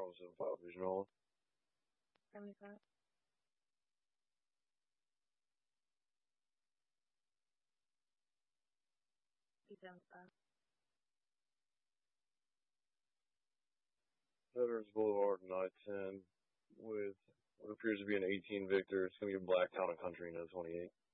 175 Vision Roll. 75. P75. Veterans Boulevard and I-10 with what appears to be an 18 Victor. It's going to be Black Town and Country in a 28.